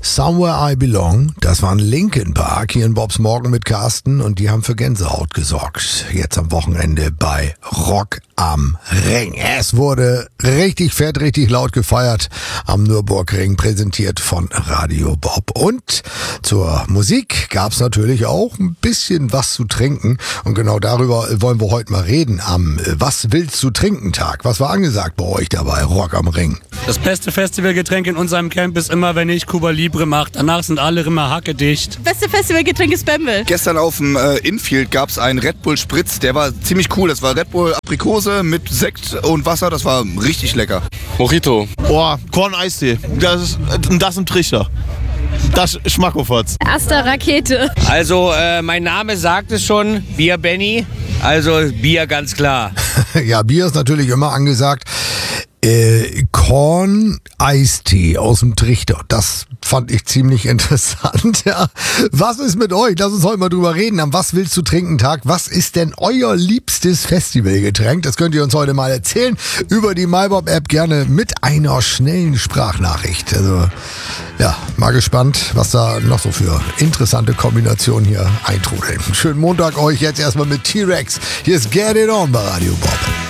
Somewhere I Belong, das waren Linkin Park hier in Bobs Morgen mit Carsten und die haben für Gänsehaut gesorgt. Jetzt am Wochenende bei Rock am Ring. Es wurde richtig fett, richtig laut gefeiert am Nürburgring, präsentiert von Radio Bob. Und zur Musik gab's natürlich auch ein bisschen was zu trinken und genau darüber wollen wir heute mal reden am Was willst du trinken Tag. Was war angesagt bei euch dabei, Rock am Ring? Das beste Festivalgetränk in unserem Camp ist immer, wenn ich Cuba Libre mache. Danach sind alle immer hackedicht. Beste Festivalgetränk ist Bamble. Gestern auf dem Infield gab es einen Red Bull Spritz, der war ziemlich cool. Das war Red Bull Aprikose mit Sekt und Wasser, das war richtig lecker. Mojito. Boah, Korn-Eistee. Das im Trichter. Das Schmackofatz. Erste Rakete. Also, mein Name sagt es schon, Bier Benny. Also Bier ganz klar. Ja, Bier ist natürlich immer angesagt. Korn-Eistee aus dem Trichter. Das fand ich ziemlich interessant. Ja. Was ist mit euch? Lass uns heute mal drüber reden. Am Was willst du trinken Tag? Was ist denn euer liebstes Festivalgetränk? Das könnt ihr uns heute mal erzählen. Über die MyBob-App gerne mit einer schnellen Sprachnachricht. Also, ja, mal gespannt, was da noch so für interessante Kombinationen hier eintrudeln. Schönen Montag euch jetzt erstmal mit T-Rex. Hier ist Get It On bei Radio Bob.